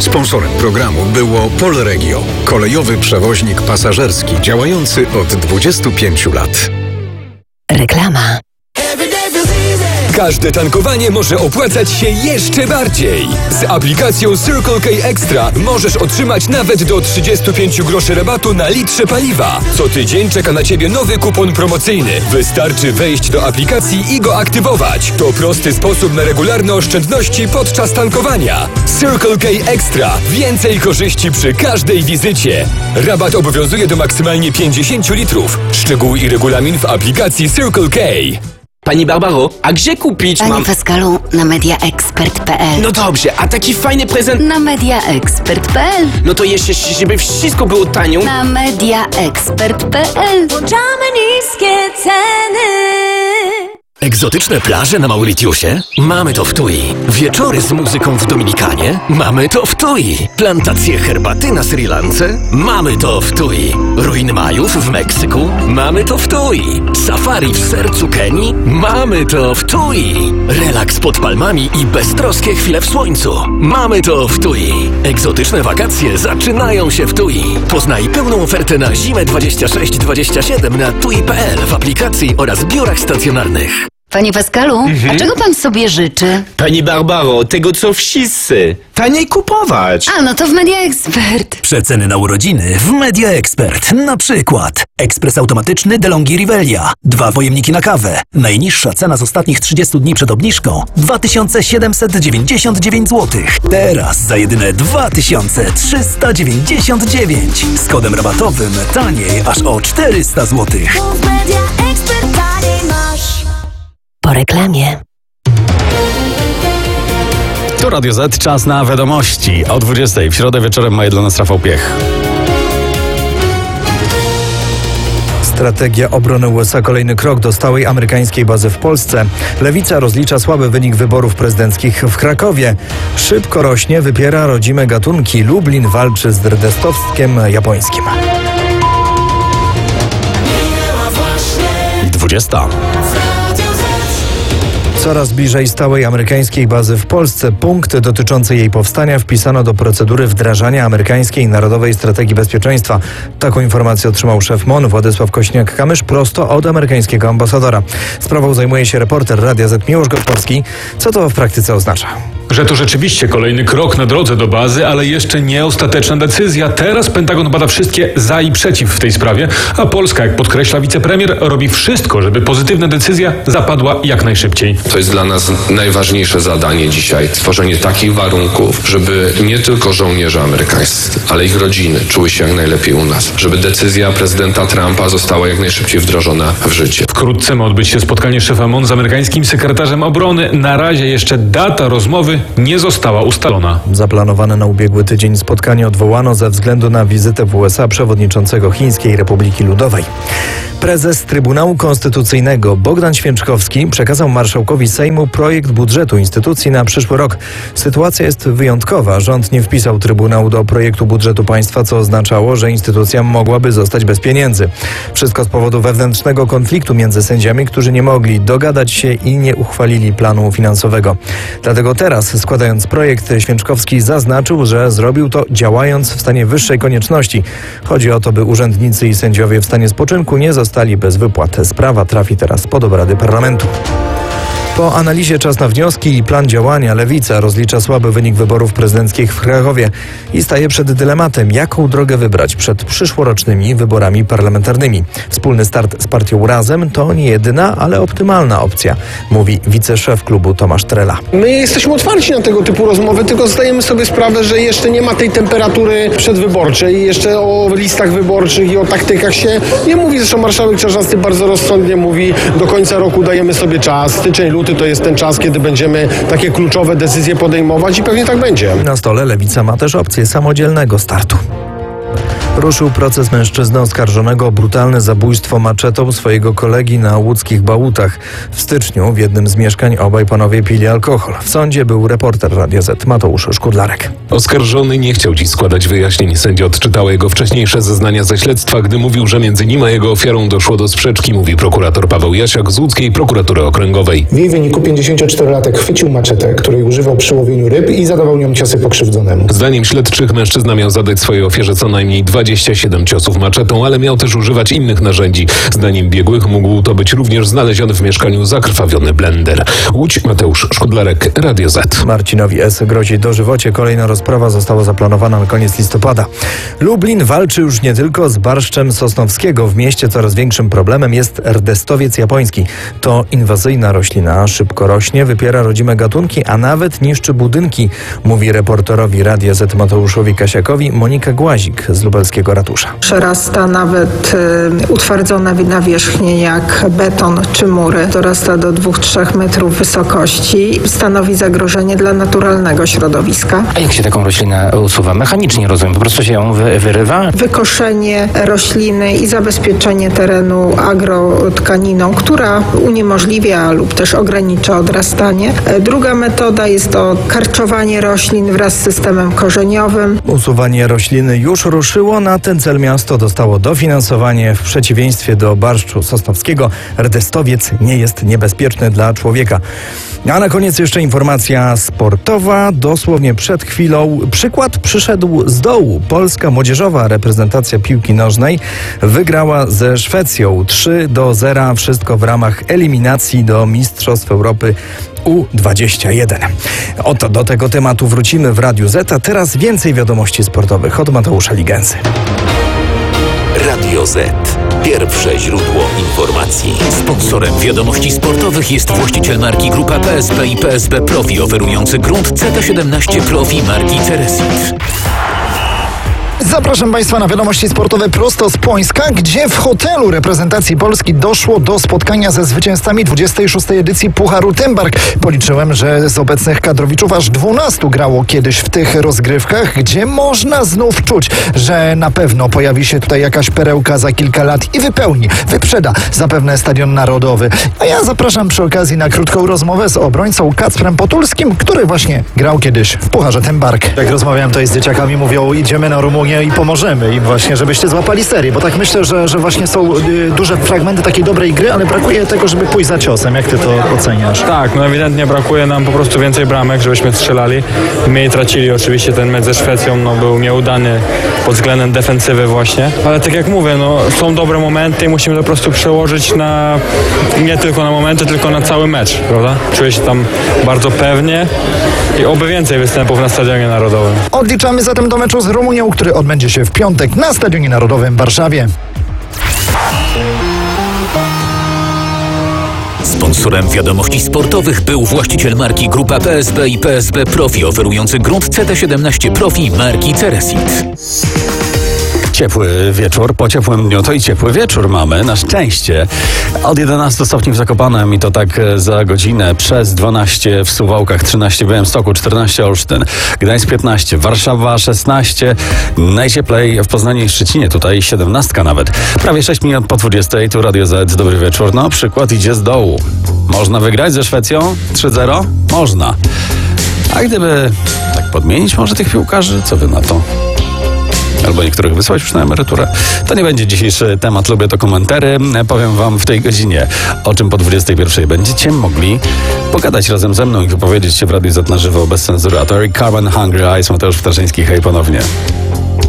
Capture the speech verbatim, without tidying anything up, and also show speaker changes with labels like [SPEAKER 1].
[SPEAKER 1] Sponsorem programu było Polregio, kolejowy przewoźnik pasażerski działający od dwudziestu pięciu lat.
[SPEAKER 2] Reklama.
[SPEAKER 3] Każde tankowanie może opłacać się jeszcze bardziej. Z aplikacją Circle K Extra możesz otrzymać nawet do trzydziestu pięciu groszy rabatu na litrze paliwa. Co tydzień czeka na Ciebie nowy kupon promocyjny. Wystarczy wejść do aplikacji i go aktywować. To prosty sposób na regularne oszczędności podczas tankowania. Circle K Extra. Więcej korzyści przy każdej wizycie. Rabat obowiązuje do maksymalnie pięćdziesięciu litrów. Szczegóły i regulamin w aplikacji Circle K.
[SPEAKER 4] Pani Barbaro, a gdzie kupić
[SPEAKER 2] Panie
[SPEAKER 4] mam...
[SPEAKER 2] Pascalu, na mediaexpert kropka p l.
[SPEAKER 4] No dobrze, a taki fajny prezent...
[SPEAKER 2] Na mediaexpert kropka p l.
[SPEAKER 4] No to jeszcze, żeby wszystko było tanio...
[SPEAKER 2] Na mediaexpert kropka p l.
[SPEAKER 5] Włączamy niskie ceny.
[SPEAKER 6] Egzotyczne plaże na Mauritiusie? Mamy to w Tui. Wieczory z muzyką w Dominikanie? Mamy to w Tui. Plantacje herbaty na Sri Lance? Mamy to w Tui. Ruiny Majów w Meksyku? Mamy to w Tui. Safari w sercu Kenii? Mamy to w Tui. Relaks pod palmami i beztroskie chwile w słońcu? Mamy to w Tui. Egzotyczne wakacje zaczynają się w Tui. Poznaj pełną ofertę na zimę dwadzieścia sześć dwadzieścia siedem na tui kropka p l w aplikacji oraz biurach stacjonarnych.
[SPEAKER 2] Panie Pascalu,
[SPEAKER 4] Mhm.
[SPEAKER 2] a czego pan sobie życzy?
[SPEAKER 4] Pani Barbaro, tego co wszyscy. Taniej kupować.
[SPEAKER 2] A, no to w mediaexpert.
[SPEAKER 6] Przeceny na urodziny w Media Expert. Na przykład ekspres automatyczny DeLonghi Rivelia. Dwa pojemniki na kawę. Najniższa cena z ostatnich trzydziestu dni przed obniżką dwa tysiące siedemset dziewięćdziesiąt dziewięć złotych. Teraz za jedyne dwa tysiące trzysta dziewięćdziesiąt dziewięć. Z kodem rabatowym taniej aż o czterysta złotych.
[SPEAKER 5] W mediaexpert taniej masz.
[SPEAKER 2] Po reklamie.
[SPEAKER 7] To Radio Z, czas na wiadomości. O dwudziestej w środę wieczorem ma je dla nas Rafał Piech.
[SPEAKER 8] Strategia obrony U S A kolejny krok do stałej amerykańskiej bazy w Polsce. Lewica rozlicza słaby wynik wyborów prezydenckich w Krakowie. Szybko rośnie, wypiera rodzime gatunki. Lublin walczy z drdestowskiem japońskim.
[SPEAKER 7] dwudziesta.
[SPEAKER 8] Coraz bliżej stałej amerykańskiej bazy w Polsce. Punkty dotyczące jej powstania wpisano do procedury wdrażania amerykańskiej Narodowej Strategii Bezpieczeństwa. Taką informację otrzymał szef M O N Władysław Kośniak-Kamysz prosto od amerykańskiego ambasadora. Sprawą zajmuje się reporter Radia Z Miłosz Gospodski. Co to w praktyce oznacza?
[SPEAKER 9] Że to rzeczywiście kolejny krok na drodze do bazy, ale jeszcze nie ostateczna decyzja. Teraz Pentagon bada wszystkie za i przeciw w tej sprawie, a Polska, jak podkreśla wicepremier, robi wszystko, żeby pozytywna decyzja zapadła jak najszybciej.
[SPEAKER 10] To jest dla nas najważniejsze zadanie dzisiaj. Stworzenie takich warunków, żeby nie tylko żołnierze amerykańscy, ale ich rodziny czuły się jak najlepiej u nas. Żeby decyzja prezydenta Trumpa została jak najszybciej wdrożona w życie.
[SPEAKER 9] Wkrótce ma odbyć się spotkanie szefa M O N z amerykańskim sekretarzem obrony. Na razie jeszcze data rozmowy nie została ustalona.
[SPEAKER 8] Zaplanowane na ubiegły tydzień spotkanie odwołano ze względu na wizytę w U S A przewodniczącego Chińskiej Republiki Ludowej. Prezes Trybunału Konstytucyjnego Bogdan Święczkowski przekazał marszałkowi Sejmu projekt budżetu instytucji na przyszły rok. Sytuacja jest wyjątkowa. Rząd nie wpisał Trybunału do projektu budżetu państwa, co oznaczało, że instytucja mogłaby zostać bez pieniędzy. Wszystko z powodu wewnętrznego konfliktu między sędziami, którzy nie mogli dogadać się i nie uchwalili planu finansowego. Dlatego teraz, składając projekt, Święczkowski zaznaczył, że zrobił to działając w stanie wyższej konieczności. Chodzi o to, by urzędnicy i sędziowie w stanie spoczynku nie zostali bez wypłat. Sprawa trafi teraz pod obrady parlamentu. Po analizie czas na wnioski i plan działania Lewica rozlicza słaby wynik wyborów prezydenckich w Krakowie i staje przed dylematem, jaką drogę wybrać przed przyszłorocznymi wyborami parlamentarnymi. Wspólny start z partią Razem to nie jedyna, ale optymalna opcja, mówi wiceszef klubu Tomasz Trela.
[SPEAKER 11] My jesteśmy otwarci na tego typu rozmowy, tylko zdajemy sobie sprawę, że jeszcze nie ma tej temperatury przedwyborczej, jeszcze o listach wyborczych i o taktykach się nie mówi. Zresztą marszałek Czarzasty bardzo rozsądnie mówi, do końca roku dajemy sobie czas, styczeń, luty to jest ten czas, kiedy będziemy takie kluczowe decyzje podejmować i pewnie tak będzie.
[SPEAKER 8] Na stole Lewica ma też opcję samodzielnego startu. Ruszył proces mężczyzny oskarżonego o brutalne zabójstwo maczetą swojego kolegi na łódzkich Bałutach. W styczniu w jednym z mieszkań obaj panowie pili alkohol. W sądzie był reporter Radia Z Mateusz Szkudlarek.
[SPEAKER 12] Oskarżony nie chciał dziś składać wyjaśnień. Sędzia odczytała jego wcześniejsze zeznania ze śledztwa, gdy mówił, że między nim a jego ofiarą doszło do sprzeczki, mówi prokurator Paweł Jasiak z łódzkiej prokuratury okręgowej.
[SPEAKER 13] W jej wyniku pięćdziesięcioczterolatek chwycił maczetę, której używał przy łowieniu ryb i zadawał nią ciosy pokrzywdzonemu.
[SPEAKER 12] Zdaniem śledczych mężczyzna miał zadać swojej ofierze co najmniej dwadzieścia siedem ciosów maczetą, ale miał też używać innych narzędzi. Zdaniem biegłych mógł to być również znaleziony w mieszkaniu zakrwawiony blender. Łódź, Mateusz Szkudlarek, Radio Z.
[SPEAKER 8] Marcinowi S. grozi dożywocie. Kolejna rozprawa została zaplanowana na koniec listopada. Lublin walczy już nie tylko z barszczem Sosnowskiego. W mieście coraz większym problemem jest rdestowiec japoński. To inwazyjna roślina, szybko rośnie, wypiera rodzime gatunki, a nawet niszczy budynki, mówi reporterowi Radia Z Mateuszowi Kasiakowi Monika Głazik z lubelskiego ratusza.
[SPEAKER 14] Przerasta nawet y, utwardzone nawierzchnie jak beton czy mury. Dorasta do dwóch do trzech metrów wysokości. Stanowi zagrożenie dla naturalnego środowiska.
[SPEAKER 15] A jak się taką roślinę usuwa? Mechanicznie, rozumiem, po prostu się ją wy, wyrywa?
[SPEAKER 14] Wykoszenie rośliny i zabezpieczenie terenu agrotkaniną, która uniemożliwia lub też ogranicza odrastanie. Druga metoda jest to karczowanie roślin wraz z systemem korzeniowym.
[SPEAKER 8] Usuwanie rośliny już ruszyło. Na ten cel miasto dostało dofinansowanie. W przeciwieństwie do barszczu sosnowskiego, rdestowiec nie jest niebezpieczny dla człowieka. A na koniec jeszcze informacja sportowa. Dosłownie przed chwilą przykład przyszedł z dołu. Polska młodzieżowa reprezentacja piłki nożnej wygrała ze Szwecją trzy do zera. Wszystko w ramach eliminacji do Mistrzostw Europy U dwadzieścia jeden. Oto do tego tematu wrócimy w Radiu Z, a teraz więcej wiadomości sportowych od Mateusza Ligensy.
[SPEAKER 16] Radio Z. Pierwsze źródło informacji. Sponsorem wiadomości sportowych jest właściciel marki Grupa P S B i P S B Profi, oferujący grunt C T siedemnaście Profi marki Ceresit.
[SPEAKER 17] Zapraszam Państwa na wiadomości sportowe prosto z Płońska, gdzie w hotelu reprezentacji Polski doszło do spotkania ze zwycięzcami dwudziestej szóstej edycji Pucharu Tymbark. Policzyłem, że z obecnych kadrowiczów aż dwunastu grało kiedyś w tych rozgrywkach, gdzie można znów czuć, że na pewno pojawi się tutaj jakaś perełka za kilka lat i wypełni, wyprzeda zapewne Stadion Narodowy. A ja zapraszam przy okazji na krótką rozmowę z obrońcą Kacprem Potulskim, który właśnie grał kiedyś w Pucharze Tymbark.
[SPEAKER 18] Jak rozmawiałem tutaj z dzieciakami, mówią, idziemy na Rumunię i pomożemy im właśnie, żebyście złapali serię, bo tak myślę, że, że właśnie są y, duże fragmenty takiej dobrej gry, ale brakuje tego, żeby pójść za ciosem. Jak ty to oceniasz?
[SPEAKER 19] Tak, no ewidentnie brakuje nam po prostu więcej bramek, żebyśmy strzelali. Mniej tracili oczywiście, ten mecz ze Szwecją no, był nieudany pod względem defensywy właśnie, ale tak jak mówię, no, są dobre momenty i musimy to po prostu przełożyć na nie tylko na momenty, tylko na cały mecz, prawda? Czuję się tam bardzo pewnie i oby więcej występów na Stadionie Narodowym.
[SPEAKER 17] Odliczamy zatem do meczu z Rumunią, który odbędzie się w piątek na Stadionie Narodowym w Warszawie.
[SPEAKER 16] Sponsorem wiadomości sportowych był właściciel marki Grupa P S B i P S B Profi, oferujący grunt C T siedemnaście Profi marki Ceresit.
[SPEAKER 7] Ciepły wieczór, po ciepłym dniu to i ciepły wieczór mamy, na szczęście. Od jedenastu stopni w Zakopanem i to tak za godzinę, przez dwanaście w Suwałkach, trzynaście w Białymstoku, czternaście Olsztyn, Gdańsk piętnaście, Warszawa szesnaście, najcieplej w Poznaniu i Szczecinie, tutaj siedemnastka nawet. Prawie sześć minut po dwudziestej, tu Radio Z, dobry wieczór. No, przykład idzie z dołu. Można wygrać ze Szwecją trzy zero? Można. A gdyby tak podmienić może tych piłkarzy, co wy na to? Albo niektórych wysłać już na emeryturę. To nie będzie dzisiejszy temat, lubię to komentary. Powiem wam w tej godzinie, o czym po dwudziestej pierwszej będziecie mogli pogadać razem ze mną i wypowiedzieć się w Radiu Z na żywo bez cenzury. A to Eric Carmen, Hungry Eyes, Mateusz Ptaszyński, hej ponownie.